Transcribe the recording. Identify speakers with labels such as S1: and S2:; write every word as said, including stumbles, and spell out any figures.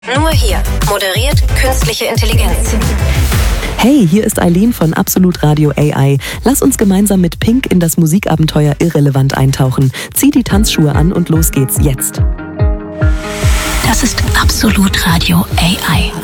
S1: Nur hier. Moderiert künstliche Intelligenz.
S2: Hey, hier ist Eileen von Absolut Radio A I. Lass uns gemeinsam mit Pink in das Musikabenteuer Irrelevant eintauchen. Zieh die Tanzschuhe an und los geht's jetzt.
S1: Das ist Absolut Radio A I.